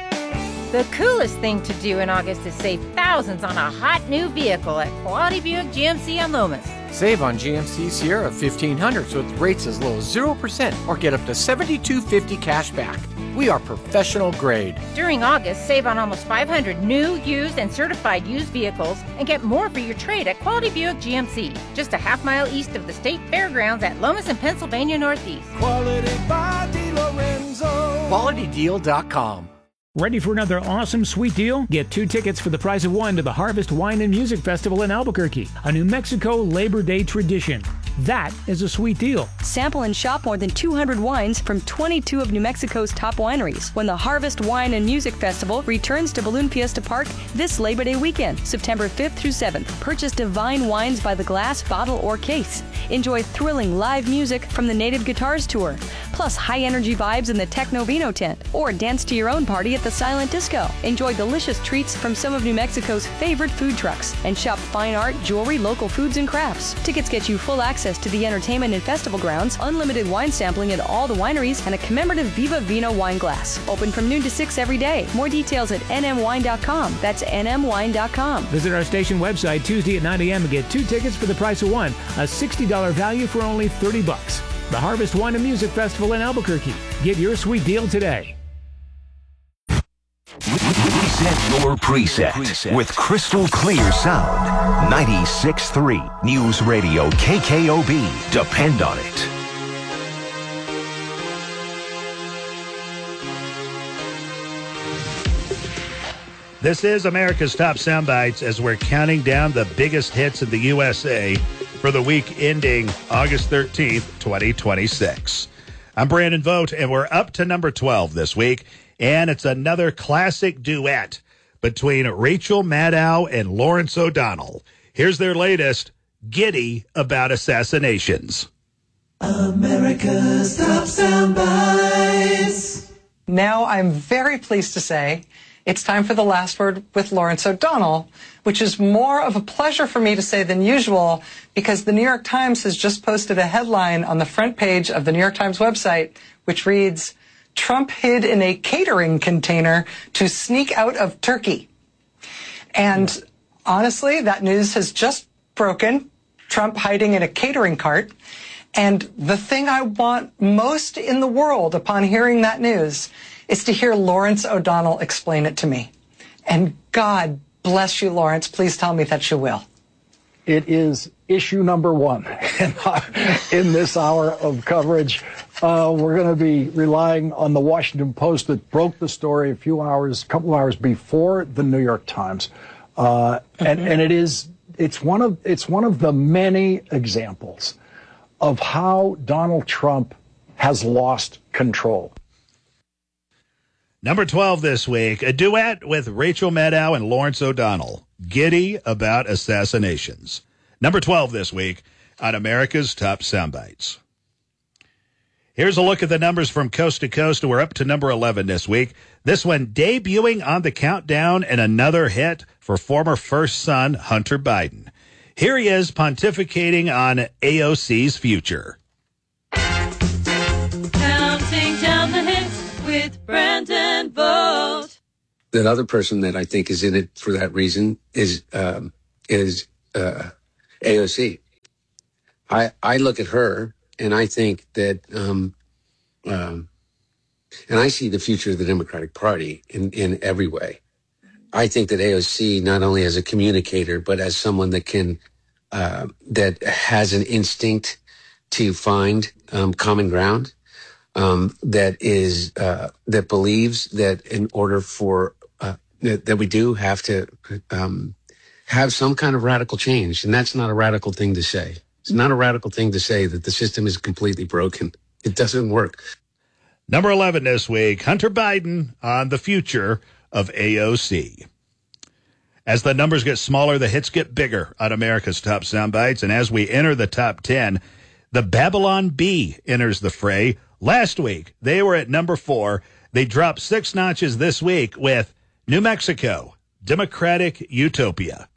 The coolest thing to do in August is save thousands on a hot new vehicle at Quality Buick GMC on Lomas. Save on GMC Sierra 1500 with rates as low as 0% or get up to $72.50 cash back. We are professional grade. During August, save on almost 500 new, used, and certified used vehicles and get more for your trade at Quality Buick GMC, just a half-mile east of the State Fairgrounds at Lomas and Pennsylvania Northeast. Quality by DiLorenzo. QualityDeal.com. Ready for another awesome sweet deal? Get 2 tickets for the price of 1 to the Harvest Wine and Music Festival in Albuquerque, a New Mexico Labor Day tradition. That is a sweet deal. Sample and shop more than 200 wines from 22 of New Mexico's top wineries when the Harvest Wine and Music Festival returns to Balloon Fiesta Park this Labor Day weekend, September 5th through 7th. Purchase divine wines by the glass, bottle, or case. Enjoy thrilling live music from the Native Guitars Tour, plus high-energy vibes in the Techno Vino tent, or dance to your own party at the Silent Disco. Enjoy delicious treats from some of New Mexico's favorite food trucks, and shop fine art, jewelry, local foods, and crafts. Tickets get you full access to the entertainment and festival grounds, unlimited wine sampling at all the wineries, and a commemorative Viva Vino wine glass. Open from noon to 6 every day. More details at nmwine.com. That's nmwine.com. Visit our station website Tuesday at 9 a.m. and get 2 tickets for the price of 1, a $60 value for only $30. The Harvest Wine and Music Festival in Albuquerque. Get your sweet deal today. Reset your preset with crystal clear sound. 96.3 News Radio KKOB. Depend on it. This is America's Top Soundbites as we're counting down the biggest hits in the USA for the week ending August 13th, 2026. I'm Brandon Vogt, and we're up to number 12 this week. And it's another classic duet between Rachel Maddow and Lawrence O'Donnell. Here's their latest, Giddy About Assassinations. America's Top Soundbites. Now I'm very pleased to say it's time for the last word with Lawrence O'Donnell, which is more of a pleasure for me to say than usual because the New York Times has just posted a headline on the front page of the New York Times website, which reads, Trump hid in a catering container to sneak out of Turkey. And honestly, that news has just broken. Trump hiding in a catering cart. And the thing I want most in the world upon hearing that news is to hear Lawrence O'Donnell explain it to me. And God bless you, Lawrence. Please tell me that you will. It is issue number 1 in this hour of coverage. We're going to be relying on the Washington Post that broke the story a couple hours before the New York Times, and it's one of the many examples of how Donald Trump has lost control. Number 12 this week, a duet with Rachel Maddow and Lawrence O'Donnell, Giddy About Assassinations. Number 12 this week on America's Top Soundbites. Here's a look at the numbers from coast to coast. We're up to number 11 this week. This one debuting on the countdown and another hit for former first son Hunter Biden. Here he is pontificating on AOC's future. Counting down the hits with Brandon Vogt. That other person that I think is in it for that reason is AOC. I look at her and I think that, and I see the future of the Democratic Party in every way. I think that AOC, not only as a communicator, but as someone that can, that has an instinct to find common ground, that believes that in order for that we do have to have some kind of radical change, and that's not a radical thing to say. It's not a radical thing to say that the system is completely broken. It doesn't work. Number 11 this week, Hunter Biden on the future of AOC. As the numbers get smaller, the hits get bigger on America's Top Soundbites. And as we enter the top 10, the Babylon Bee enters the fray. Last week, they were at number 4. They dropped 6 notches this week with New Mexico, Democratic Utopia.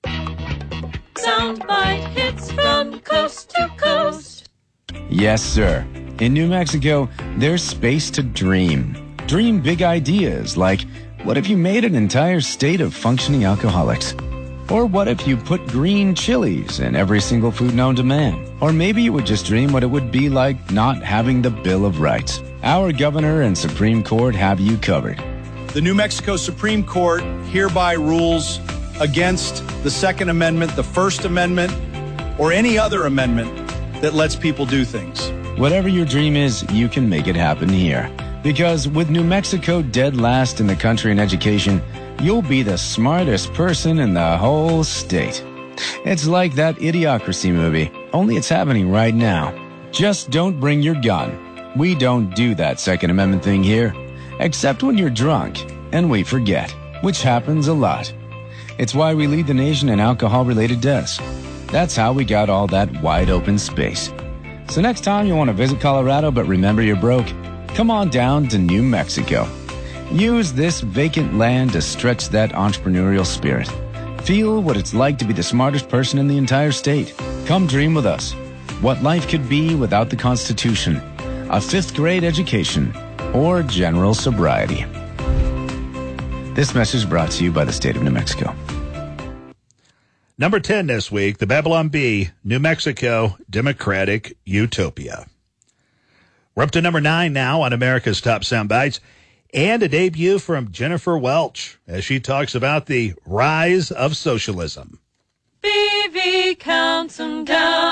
Soundbite hits from coast to coast. Yes, sir. In New Mexico, there's space to dream. Dream big ideas like, what if you made an entire state of functioning alcoholics? Or what if you put green chilies in every single food known to man? Or maybe you would just dream what it would be like not having the Bill of Rights. Our governor and Supreme Court have you covered. The New Mexico Supreme Court hereby rules against the Second Amendment, the First Amendment, or any other amendment that lets people do things. Whatever your dream is, you can make it happen here. Because with New Mexico dead last in the country in education, you'll be the smartest person in the whole state. It's like that Idiocracy movie, only it's happening right now. Just don't bring your gun. We don't do that Second Amendment thing here, except when you're drunk and we forget, which happens a lot. It's why we lead the nation in alcohol-related deaths. That's how we got all that wide-open space. So next time you want to visit Colorado but remember you're broke, come on down to New Mexico. Use this vacant land to stretch that entrepreneurial spirit. Feel what it's like to be the smartest person in the entire state. Come dream with us. What life could be without the Constitution, a 5th grade education, or general sobriety. This message brought to you by the state of New Mexico. Number 10 this week, the Babylon Bee, New Mexico, Democratic Utopia. We're up to number 9 now on America's Top Soundbites, and a debut from Jennifer Welch as she talks about the rise of socialism. BB counts them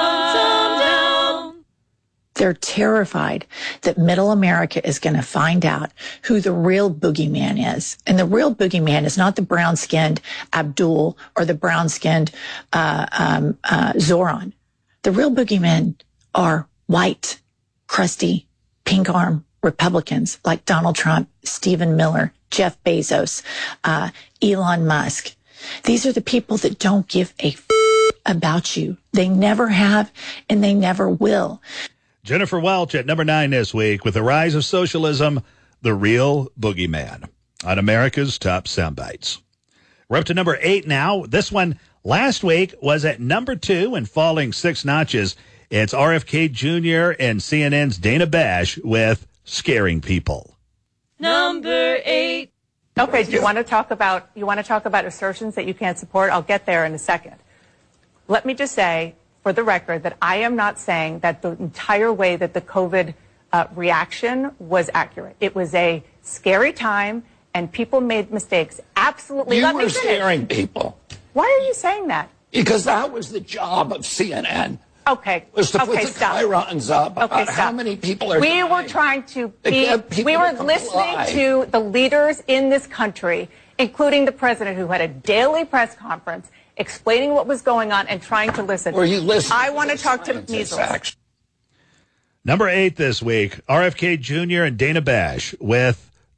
down. They're terrified that middle America is going to find out who the real boogeyman is. And the real boogeyman is not the brown-skinned Abdul or the brown-skinned Zoran. The real boogeymen are white, crusty, pink-arm Republicans like Donald Trump, Stephen Miller, Jeff Bezos, Elon Musk. These are the people that don't give a about you. They never have, and they never will. Jennifer Welch at number 9 this week with the rise of socialism, the real boogeyman on America's Top Soundbites. We're up to number 8 now. This one last week was at number 2 and falling 6 notches. It's RFK Jr. and CNN's Dana Bash with Scaring People. Number 8. Okay, do you want to talk about assertions that you can't support? I'll get there in a second. Let me just say, for the record, that I am not saying that the entire way that the COVID reaction was accurate. It was a scary time, and people made mistakes. Absolutely. You were scaring people. Why are you saying that? Because that was the job of CNN. Okay. Was to put the stop. chyrons up about how many people are We dying. were trying to To get people we were to comply. listening to the leaders in this country, including the president, who had a daily press conference explaining what was going on and trying to listen. Were you listening? I want to talk to measles. Number 8 this week, RFK Jr. and Dana Bash with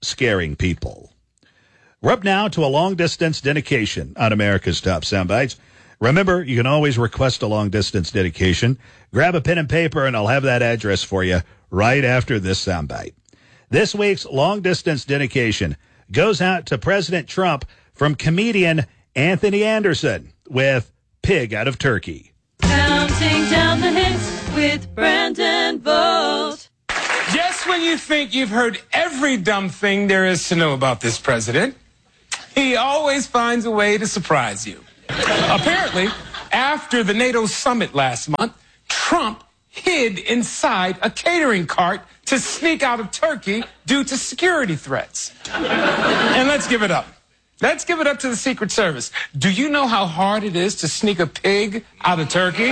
scaring people. We're up now to a long-distance dedication on America's Top Soundbites. Remember, you can always request a long-distance dedication. Grab a pen and paper, and I'll have that address for you right after this soundbite. This week's long-distance dedication goes out to President Trump from comedian Anthony Anderson with Pig Out of Turkey. Counting down the hits with Brandon Bolt. Just when you think you've heard every dumb thing there is to know about this president, he always finds a way to surprise you. Apparently, after the NATO summit last month, Trump hid inside a catering cart to sneak out of Turkey due to security threats. And let's give it up. Let's give it up to the Secret Service. Do you know how hard it is to sneak a pig out of Turkey?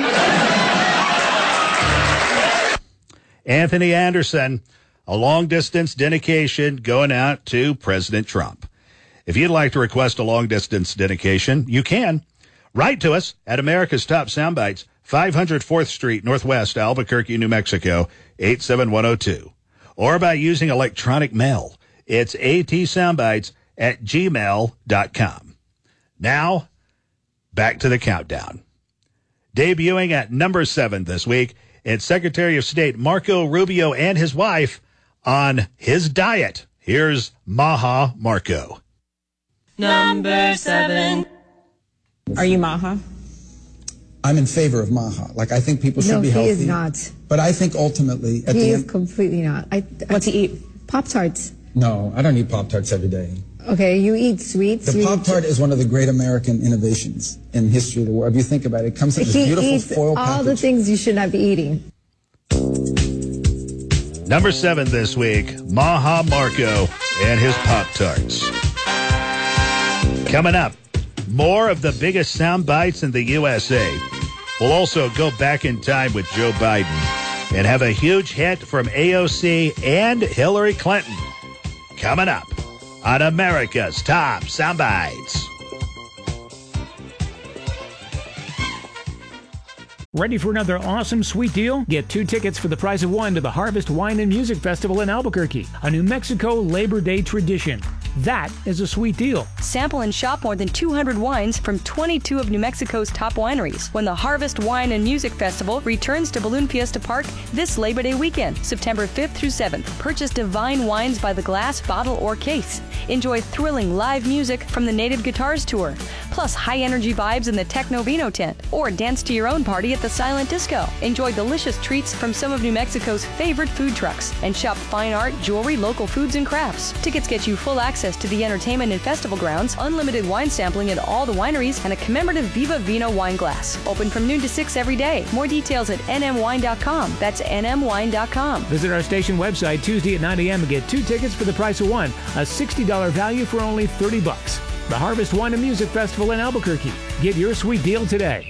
Anthony Anderson, a long-distance dedication going out to President Trump. If you'd like to request a long-distance dedication, you can. Write to us at America's Top Soundbites, 500 4th Street, Northwest, Albuquerque, New Mexico, 87102. Or by using electronic mail. It's atsoundbites@gmail.com. Now, back to the countdown. Debuting at number 7 this week, it's Secretary of State Marco Rubio and his wife on his diet. Here's Maha Marco. Number 7. Are you Maha? I'm in favor of Maha. Like, I think people should be healthy. No, he is not. But I think ultimately, at he the is end, completely not. What's he eat? Pop-Tarts. No, I don't eat Pop-Tarts every day. Okay, you eat sweets. The Pop-Tart is one of the great American innovations in history of the world. If you think about it, it comes in this beautiful foil package. All the things you should not be eating. Number 7 this week, Maha Marco and his Pop-Tarts. Coming up, more of the biggest sound bites in the USA. We'll also go back in time with Joe Biden and have a huge hit from AOC and Hillary Clinton. Coming up on America's Top Soundbites. Ready for another awesome sweet deal? Get 2 tickets for the price of 1 to the Harvest Wine and Music Festival in Albuquerque, a New Mexico Labor Day tradition. That is a sweet deal. Sample and shop more than 200 wines from 22 of New Mexico's top wineries when the Harvest Wine and Music Festival returns to Balloon Fiesta Park this Labor Day weekend, September 5th through 7th. Purchase divine wines by the glass, bottle, or case. Enjoy thrilling live music from the Native Guitars Tour, plus high-energy vibes in the Techno Vino tent, or dance to your own party at the Silent Disco. Enjoy delicious treats from some of New Mexico's favorite food trucks, and shop fine art, jewelry, local foods, and crafts. Tickets get you full access to the entertainment and festival grounds, unlimited wine sampling at all the wineries, and a commemorative Viva Vino wine glass. Open from noon to 6 every day. More details at nmwine.com. That's nmwine.com. Visit our station website Tuesday at 9 a.m. and get 2 tickets for the price of 1, a $60 value for only $30. The Harvest Wine and Music Festival in Albuquerque. Get your sweet deal today.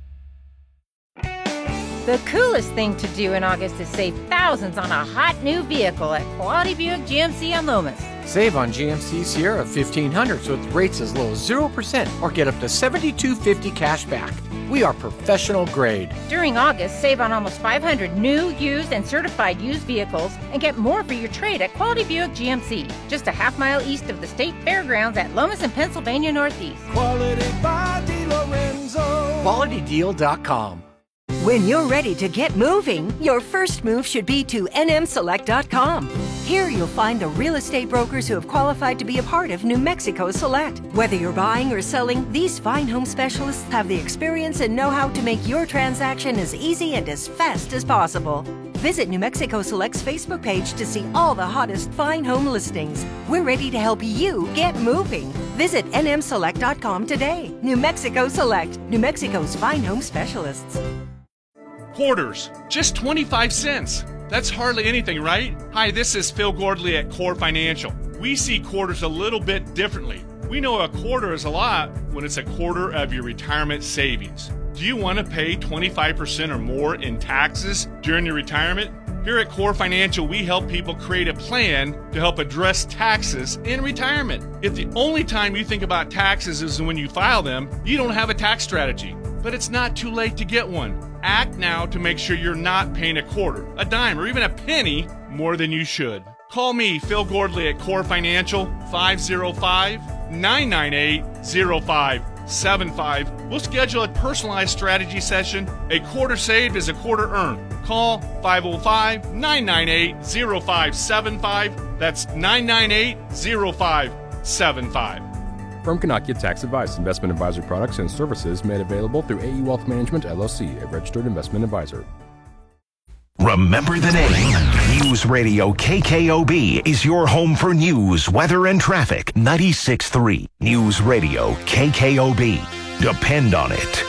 The coolest thing to do in August is save thousands on a hot new vehicle at Quality Buick GMC on Lomas. Save on GMC Sierra 1500 with rates as low as 0% or get up to $72.50 cash back. We are professional grade. During August, save on almost 500 new, used, and certified used vehicles and get more for your trade at Quality Buick GMC, just a half-mile east of the State Fairgrounds at Lomas and Pennsylvania Northeast. Quality by DiLorenzo. QualityDeal.com. When you're ready to get moving, your first move should be to nmselect.com. Here you'll find the real estate brokers who have qualified to be a part of New Mexico Select. Whether you're buying or selling, these fine home specialists have the experience and know-how to make your transaction as easy and as fast as possible. Visit New Mexico Select's Facebook page to see all the hottest fine home listings. We're ready to help you get moving. Visit nmselect.com today. New Mexico Select, New Mexico's fine home specialists. Quarters, just 25 cents. That's hardly anything, right? Hi, this is Phil Gordley at Core Financial. We see quarters a little bit differently. We know a quarter is a lot when it's a quarter of your retirement savings. Do you want to pay 25% or more in taxes during your retirement? Here at Core Financial, we help people create a plan to help address taxes in retirement. If the only time you think about taxes is when you file them, you don't have a tax strategy. But it's not too late to get one. Act now to make sure you're not paying a quarter, a dime, or even a penny more than you should. Call me, Phil Gordley, at Core Financial, 505-998-0575. We'll schedule a personalized strategy session. A quarter saved is a quarter earned. Call 505-998-0575. That's 998-0575. Firm cannot get tax advice. Investment advisory products and services made available through AE Wealth Management, LLC, a registered investment advisor. Remember the name. News Radio KKOB is your home for news, weather, and traffic. 96.3 News Radio KKOB. Depend on it.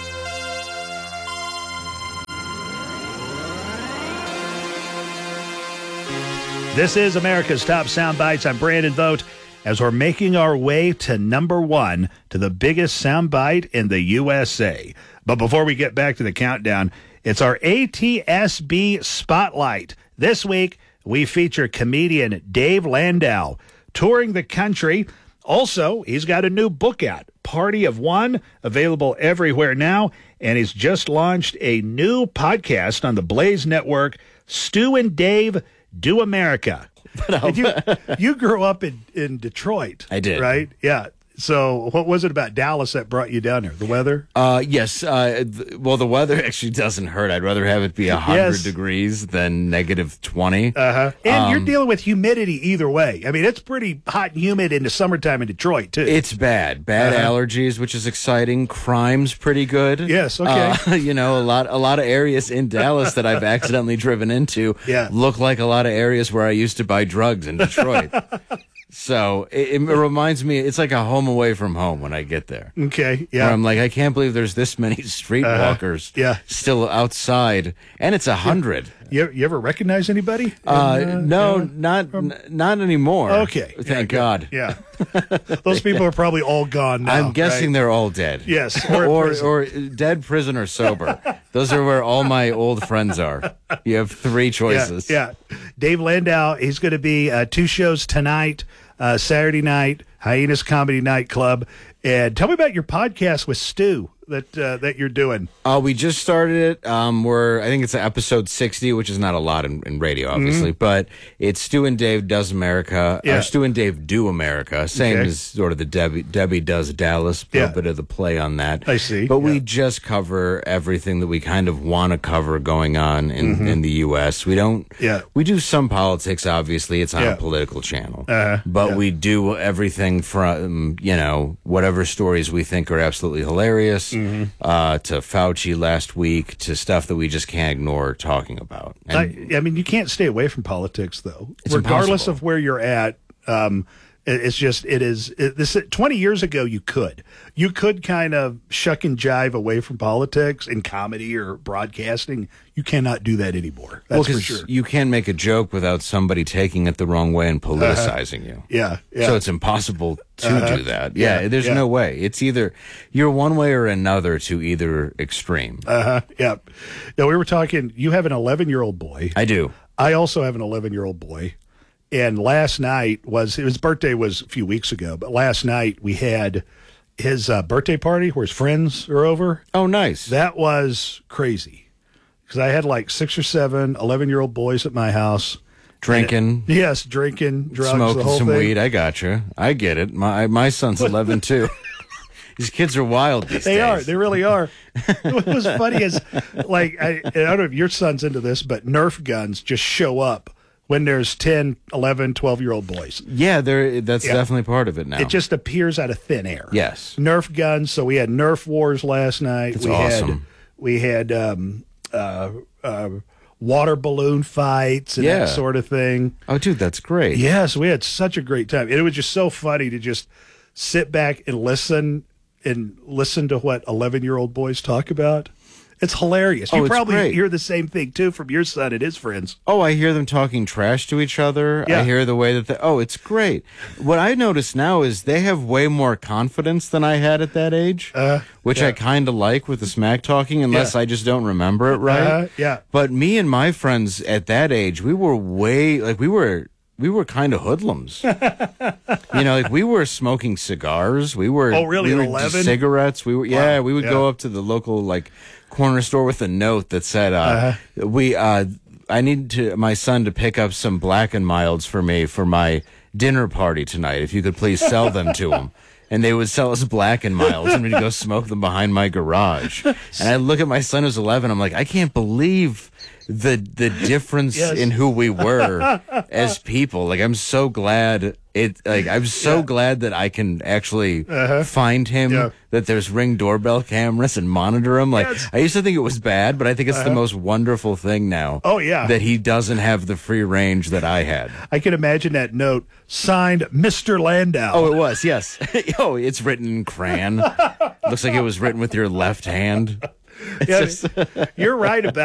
This is America's Top Soundbites. I'm Brandon Vogt. As we're making our way to number one, to the biggest soundbite in the USA. But before we get back to the countdown, it's our ATSB Spotlight. This week, we feature comedian Dave Landau touring the country. Also, he's got a new book out, Party of One, available everywhere now. And he's just launched a new podcast on the Blaze Network, Stu and Dave Do America. You grew up in Detroit. I did. Right? Yeah. So what was it about Dallas that brought you down here? The weather? Yes. Well, the weather actually doesn't hurt. I'd rather have it be 100 degrees than negative 20. And you're dealing with humidity either way. I mean, it's pretty hot and humid in the summertime in Detroit, too. It's bad. Bad allergies, which is exciting. Crime's pretty good. Yes, okay. A lot of areas in Dallas that I've accidentally driven into look like a lot of areas where I used to buy drugs in Detroit. So it reminds me, it's like a home away from home when I get there. Okay, yeah. Where I'm like, I can't believe there's this many streetwalkers still outside, and it's 100. You ever recognize anybody? No, not anymore. Okay. Thank God. Yeah. Those people are probably all gone now. I'm guessing they're all dead. Yes. Or dead, prison, or sober. Those are where all my old friends are. You have three choices. Yeah. Dave Landau, he's going to be 2 shows tonight, Saturday night, Hyenas Comedy Nightclub. And tell me about your podcast with Stu that you're doing. We just started it. I think it's episode 60, which is not a lot in radio, obviously, but it's Stu and Dave Does America. Or Stu and Dave Do America. Same as sort of the Debbie Does Dallas, a little bit of the play on that. I see. But we just cover everything that we kind of want to cover going on in the U.S. We don't. We do some politics, obviously. It's on a political channel. But we do everything from, whatever stories we think are absolutely hilarious. To Fauci last week, to stuff that we just can't ignore talking about. And I mean, you can't stay away from politics, though. It's regardless impossible. of where you're at. It's just, this 20 years ago, you could kind of shuck and jive away from politics in comedy or broadcasting. You cannot do that anymore. That's for sure. You can't make a joke without somebody taking it the wrong way and politicizing you. Yeah. So it's impossible to do that. There's no way. It's either you're one way or another to either extreme. Yeah. Now, we were talking, you have an 11-year-old boy. I do. I also have an 11-year-old boy. And last night his birthday was a few weeks ago, but last night we had his birthday party where his friends are over. Oh, nice. That was crazy because I had like 6 or 7 11-year-old boys at my house. Drinking. Drinking, drugs, smoking the whole some thing. weed. I got you. I get it. My son's 11 too. These kids are wild these days. They are. They really are. What was funny is, like, I don't know if your son's into this, but Nerf guns just show up when there's 10, 11, 12-year-old boys. Yeah, that's definitely part of it now. It just appears out of thin air. Yes. Nerf guns. So we had Nerf wars last night. That's awesome. We had water balloon fights and that sort of thing. Oh, dude, that's great. Yes, we had such a great time. And it was just so funny to just sit back and listen to what 11-year-old boys talk about. It's hilarious. You probably hear the same thing, too, from your son and his friends. Oh, I hear them talking trash to each other. Yeah. I hear the way that it's great. What I notice now is they have way more confidence than I had at that age, which I kind of like with the smack talking, unless I just don't remember it right. But me and my friends at that age, we were we were kind of hoodlums. We were smoking cigars. We were really, we were 11? Cigarettes. We were we would go up to the local corner store with a note that said my son to pick up some Black and Milds for me for my dinner party tonight. If you could please sell them to him. And they would sell us Black and Milds, and we'd go smoke them behind my garage. And I look at my son who's 11. I'm like, I can't believe the difference in who we were as people. Like, I'm so glad glad that I can actually find him. That there's Ring doorbell cameras and monitor him. Like, I used to think it was bad, but I think it's the most wonderful thing now. Oh, yeah. That he doesn't have the free range that I had. I can imagine that note signed Mr. Landau. Oh, it was, yes. Oh, it's written in crayon. Looks like it was written with your left hand. You're right about